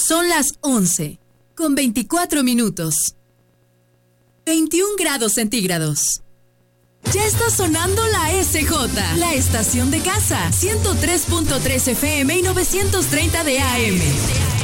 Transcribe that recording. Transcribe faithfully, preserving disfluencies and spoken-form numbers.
Son las once, con veinticuatro minutos. veintiún grados centígrados. Ya está sonando la S J, la estación de casa, ciento tres punto tres F M y novecientos treinta de A M.